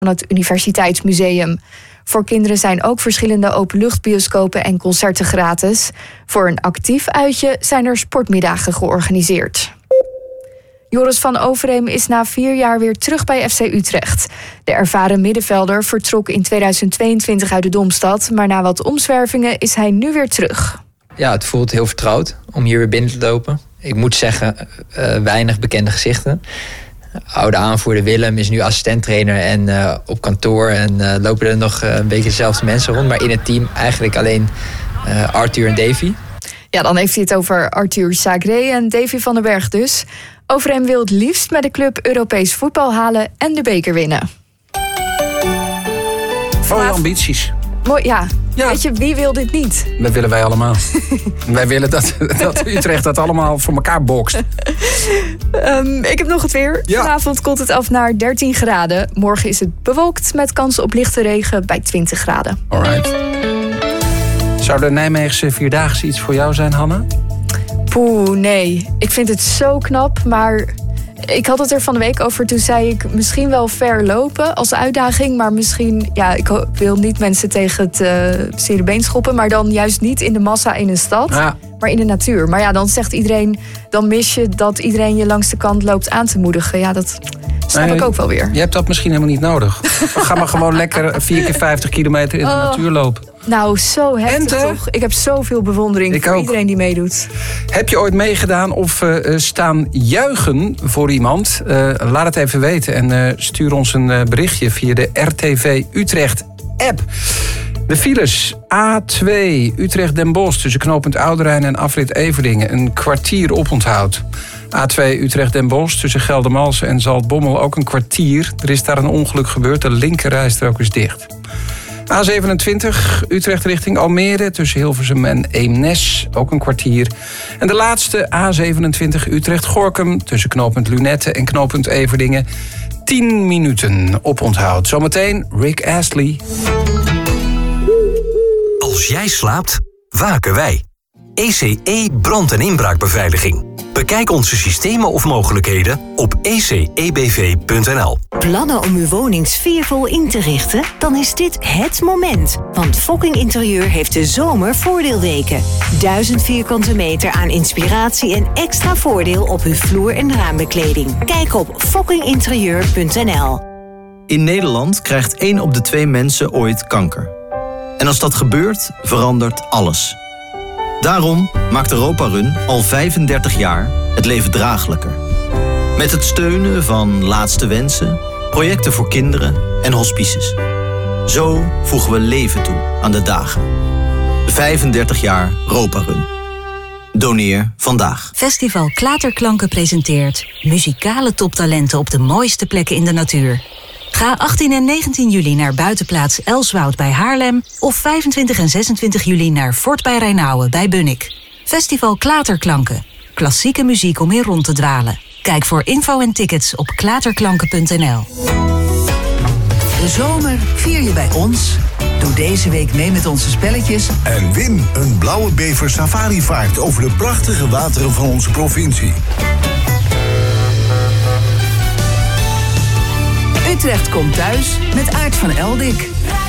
van het Universiteitsmuseum. Voor kinderen zijn ook verschillende openluchtbioscopen en concerten gratis. Voor een actief uitje zijn er sportmiddagen georganiseerd. Joris van Overheem is na 4 jaar weer terug bij FC Utrecht. De ervaren middenvelder vertrok in 2022 uit de Domstad, maar na wat omzwervingen is hij nu weer terug. Ja, het voelt heel vertrouwd om hier weer binnen te lopen. Ik moet zeggen, weinig bekende gezichten. Oude aanvoerder Willem is nu assistenttrainer en op kantoor. En lopen er nog een beetje dezelfde mensen rond. Maar in het team eigenlijk alleen Arthur en Davy. Ja, dan heeft hij het over Arthur Sagré en Davy van den Berg dus. Overheem wil het liefst met de club Europees voetbal halen en de beker winnen. Mooie ambities. Mooi, ja. Weet je, wie wil dit niet? Dat willen wij allemaal. Wij willen dat Utrecht dat allemaal voor elkaar bokst. Ik heb nog het weer. Ja. Vanavond komt het af naar 13 graden. Morgen is het bewolkt met kans op lichte regen bij 20 graden. Alright. Zou de Nijmeegse Vierdaagse iets voor jou zijn, Hanna? Poeh, nee. Ik vind het zo knap, maar ik had het er van de week over. Toen zei ik misschien wel ver lopen als uitdaging. Maar misschien, ja, ik wil niet mensen tegen het zere been schoppen. Maar dan juist niet in de massa in een stad, maar in de natuur. Maar ja, dan zegt iedereen, dan mis je dat iedereen je langs de kant loopt aan te moedigen. Ja, dat snap ik ook wel weer. Je hebt dat misschien helemaal niet nodig. Ga maar gewoon lekker 4 keer 50 kilometer in de natuur lopen. Nou, zo heftig toch? Ik heb zoveel bewondering voor iedereen die meedoet. Heb je ooit meegedaan of staan juichen voor iemand? Laat het even weten en stuur ons een berichtje via de RTV Utrecht app. De files A2 Utrecht-Den Bosch tussen knooppunt Oudenrijn en afrit Everdingen. Een kwartier oponthoud. A2 Utrecht-Den Bosch tussen Geldermalsen en Zaltbommel ook een kwartier. Er is daar een ongeluk gebeurd, de linkerrijstrook is dicht. A27 Utrecht richting Almere tussen Hilversum en Eemnes, ook een kwartier. En de laatste A27 Utrecht-Gorkum tussen knooppunt Lunette en knooppunt Everdingen. 10 minuten oponthoud. Zometeen Rick Astley. Als jij slaapt, waken wij. ECE brand- en inbraakbeveiliging. Bekijk onze systemen of mogelijkheden op ecebv.nl. Plannen om uw woning sfeervol in te richten? Dan is dit het moment. Want Fokking Interieur heeft de zomervoordeelweken. 1000 vierkante meter aan inspiratie en extra voordeel op uw vloer- en raambekleding. Kijk op fokkinginterieur.nl. In Nederland krijgt 1 op de 2 mensen ooit kanker. En als dat gebeurt, verandert alles. Daarom maakt Europa Run al 35 jaar het leven draaglijker. Met het steunen van Laatste Wensen, projecten voor kinderen en hospices. Zo voegen we leven toe aan de dagen. 35 jaar Europa Run. Doneer vandaag. Festival Klaterklanken presenteert muzikale toptalenten op de mooiste plekken in de natuur. Ga 18 en 19 juli naar buitenplaats Elswoud bij Haarlem of 25 en 26 juli naar Fort bij Rijnauwen bij Bunnik. Festival Klaterklanken. Klassieke muziek om in rond te dwalen. Kijk voor info en tickets op klaterklanken.nl. De zomer vier je bij ons. Doe deze week mee met onze spelletjes. En win een blauwe bever safarivaart over de prachtige wateren van onze provincie. Utrecht komt thuis met Aart van Eldik.